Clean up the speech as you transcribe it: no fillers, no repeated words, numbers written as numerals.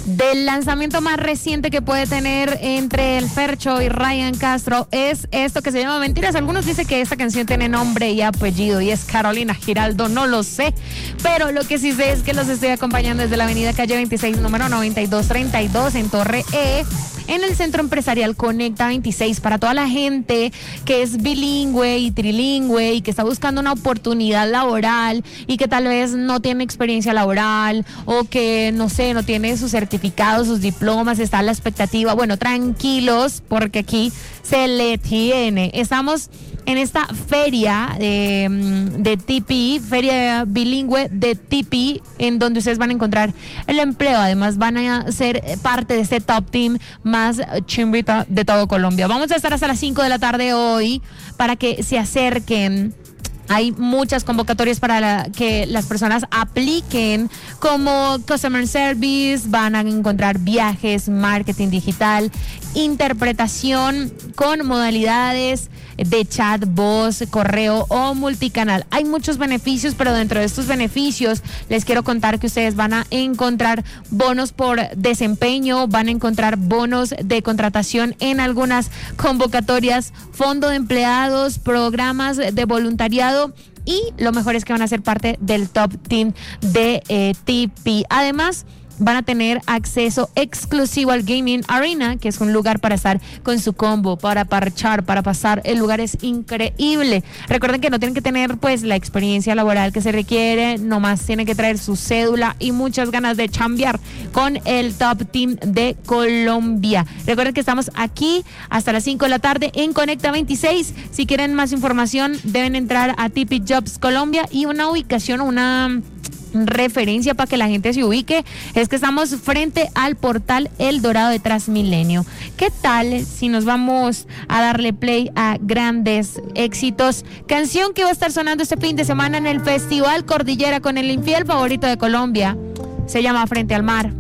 Del lanzamiento más reciente que puede tener entre el Fercho y Ryan Castro es esto que se llama Mentiras. Algunos dicen que esta canción tiene nombre y apellido y es Carolina Giraldo, no lo sé, pero lo que sí sé es que los estoy acompañando desde la avenida Calle 26, número 9232 en Torre E, en el Centro Empresarial Conecta 26, para toda la gente que es bilingüe y trilingüe y que está buscando una oportunidad laboral y que tal vez no tiene experiencia laboral o que, no sé, no tiene sus certificados, sus diplomas, está a la expectativa. Bueno, tranquilos, porque aquí se le tiene. Estamos en esta feria de TP, feria bilingüe de TP, en donde ustedes van a encontrar el empleo. Además, van a ser parte de este top team más chimbita de todo Colombia. Vamos a estar hasta las 5 de la tarde hoy para que se acerquen. Hay muchas convocatorias para que las personas apliquen, como Customer Service, van a encontrar viajes, marketing digital, interpretación con modalidades de chat, voz, correo o multicanal. Hay muchos beneficios, pero dentro de estos beneficios les quiero contar que ustedes van a encontrar bonos por desempeño, van a encontrar bonos de contratación en algunas convocatorias, fondo de empleados, programas de voluntariado, y lo mejor es que van a ser parte del top team de TP. Además, van a tener acceso exclusivo al Gaming Arena, que es un lugar para estar con su combo, para parchar, para pasar. El lugar es increíble. Recuerden que no tienen que tener pues la experiencia laboral que se requiere, nomás tienen que traer su cédula y muchas ganas de chambear con el Top Team de Colombia. Recuerden que estamos aquí hasta las 5 de la tarde en Conecta 26. Si quieren más información, deben entrar a TP Jobs Colombia, y una ubicación, una referencia para que la gente se ubique, es que estamos frente al portal El Dorado de Transmilenio. ¿Qué tal si nos vamos a darle play a grandes éxitos? Canción que va a estar sonando este fin de semana en el Festival Cordillera con el infiel favorito de Colombia. Se llama Frente al Mar.